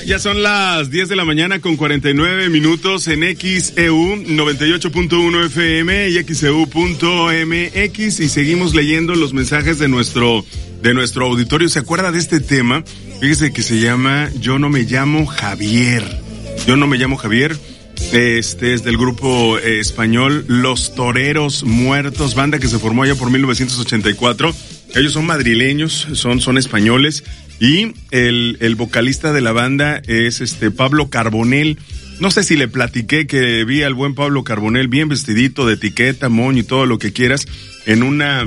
Ya son las 10 de la mañana con 49 minutos en XEU 98.1 FM y XEU.mx y seguimos leyendo los mensajes de nuestro auditorio. ¿Se acuerda de este tema? Fíjese que se llama Yo no me llamo Javier. Yo no me llamo Javier. Este es del grupo español Los Toreros Muertos, banda que se formó allá por 1984. Ellos son madrileños, son españoles. Y el vocalista de la banda es Pablo Carbonell. No sé si le platiqué que vi al buen Pablo Carbonell bien vestidito, de etiqueta, moño y todo lo que quieras, en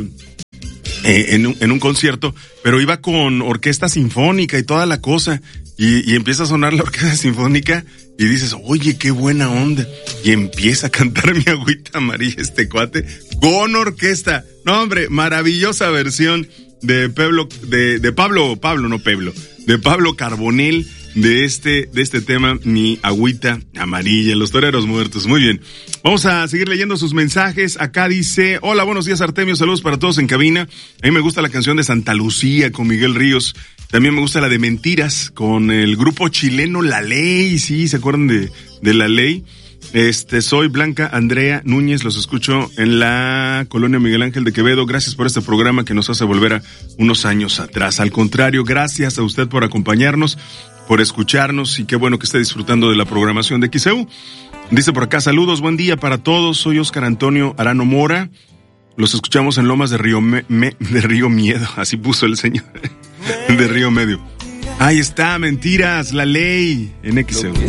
un concierto, pero iba con orquesta sinfónica y toda la cosa. Y empieza a sonar la orquesta sinfónica y dices, oye, qué buena onda. Y empieza a cantar Mi Agüita Amarilla este cuate con orquesta. No, hombre, maravillosa versión de Pablo Carbonell de este tema, Mi Agüita Amarilla, Los Toreros Muertos. Muy bien. Vamos a seguir leyendo sus mensajes. Acá dice, hola, buenos días, Artemio, saludos para todos en cabina. A mí me gusta la canción de Santa Lucía con Miguel Ríos. También me gusta la de Mentiras con el grupo chileno La Ley. Sí, ¿se acuerdan de La Ley? Soy Blanca Andrea Núñez, los escucho en la colonia Miguel Ángel de Quevedo. Gracias por este programa que nos hace volver a unos años atrás. Al contrario, gracias a usted por acompañarnos, por escucharnos y qué bueno que esté disfrutando de la programación de XEU. Dice por acá, saludos, buen día para todos. Soy Óscar Antonio Arano Mora. Los escuchamos en Lomas de Río Miedo, así puso el señor, de Río Medio. Ahí está, Mentiras, La Ley, en XEU.